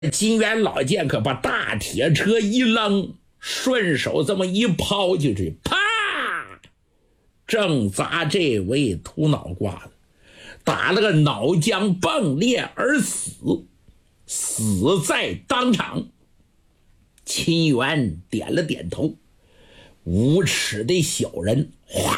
金元老剑客把大铁车一扔，顺手这么一抛进去，啪，正砸这位秃脑瓜子，打了个脑浆迸裂而死，死在当场。秦元点了点头，无耻的小人，哗，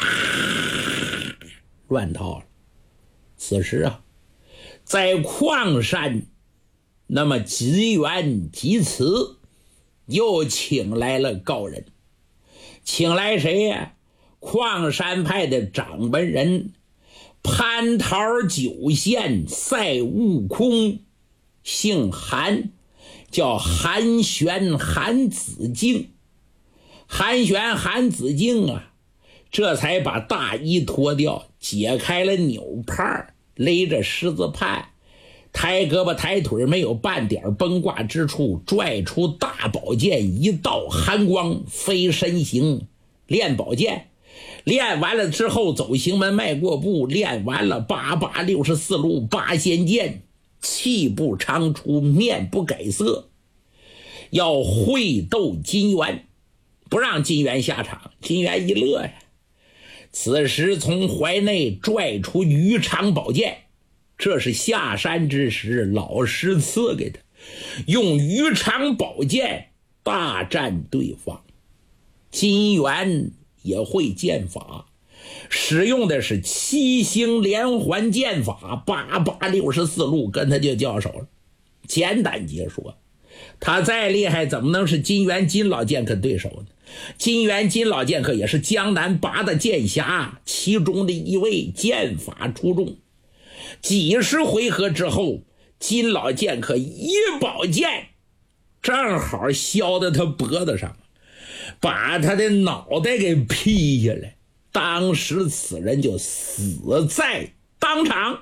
乱套了。此时啊，在矿山，那么吉元及此又请来了高人，请来谁呀？矿山派的掌门人蟠桃九县赛悟空，姓韩，叫韩玄韩子敬。韩玄韩子敬啊，这才把大衣脱掉，解开了纽帕，勒着狮子帕，抬胳膊抬腿，没有半点崩挂之处，拽出大宝剑，一道寒光飞身形，练宝剑。练完了之后走行门迈过步，练完了8864路八仙剑，气不长出，面不改色，要会斗金元，不让金元下场。金元一乐呀，此时从怀内拽出鱼肠宝剑，这是下山之时老师赐给他，用鱼肠宝剑大战对方。金元也会剑法，使用的是七星连环剑法8864路，跟他就交手了。简单解说，他再厉害怎么能是金元金老剑客对手呢？金元金老剑客也是江南8大剑侠其中的一位，剑法出众。几十回合之后，金老剑客一宝剑正好削到他脖子上，把他的脑袋给劈下来，当时此人就死在当场。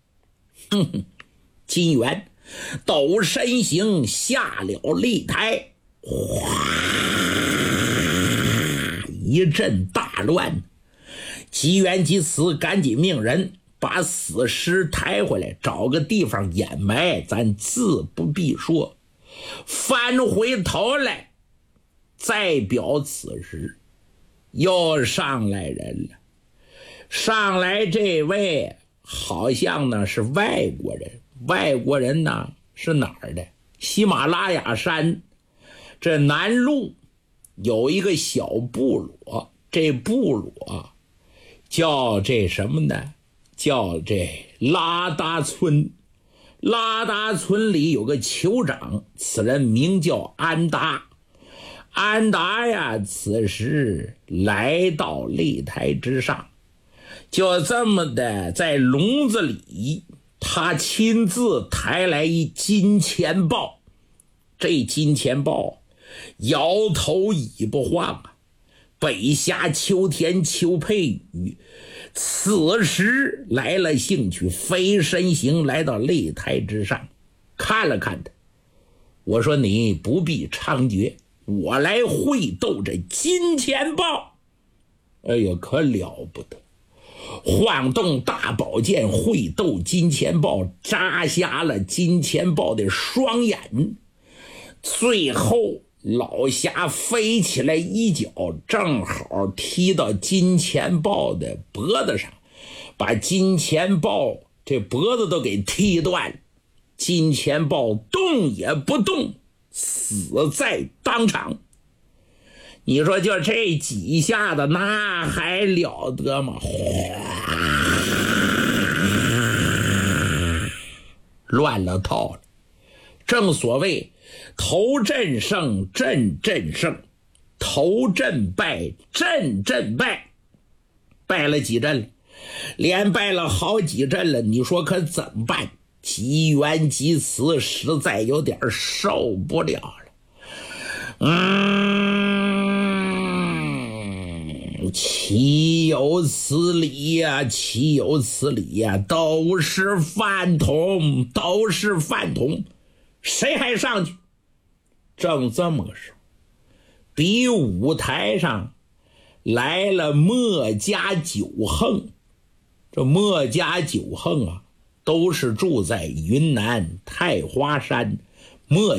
金元抖身形下了擂台，哗，一阵大乱。吉元及此赶紧命人把死尸抬回来，找个地方掩埋，咱自不必说。翻回头来再表此时，又上来人了。上来这位好像呢是外国人，外国人呢是哪儿的？喜马拉雅山这南麓有一个小部落，这部落叫这什么呢？叫这拉达村。拉达村里有个酋长，此人名叫安达。安达呀，此时来到擂台之上，就这么的在笼子里，他亲自抬来一金钱豹。这金钱豹摇头尾不晃啊，北下秋天秋佩雨，此时来了兴趣，飞身形来到擂台之上，看了看他，我说你不必猖獗，我来会斗这金钱豹。哎呦，可了不得，晃动大宝剑会斗金钱豹，扎瞎了金钱豹的双眼。最后老侠飞起来一脚，正好踢到金钱豹的脖子上，把金钱豹这脖子都给踢断。金钱豹动也不动，死在当场。你说就这几下子，那还了得吗？乱了套了。正所谓头阵胜，阵阵胜；头阵败，阵阵败。败了几阵了？连败了好几阵了，你说可怎么办？吉元及此实在有点受不了了。岂有此理呀，岂有此理呀，都是饭桶，都是饭桶，谁还上去？正这么个时候，比舞台上来了墨家九横。这墨家九横啊，都是住在云南太华山莫